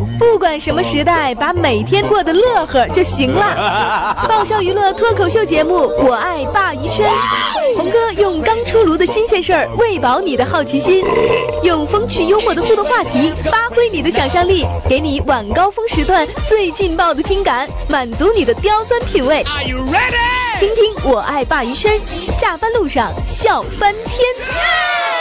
不管什么时代，把每天过得乐呵就行了。爆笑娱乐脱口秀节目《我爱鲅鱼圈》，红哥用刚出炉的新鲜事儿喂饱你的好奇心，用风趣幽默的互动话题发挥你的想象力，给你晚高峰时段最劲爆的听感，满足你的刁钻品味。听听我爱鲅鱼圈，下班路上笑翻天。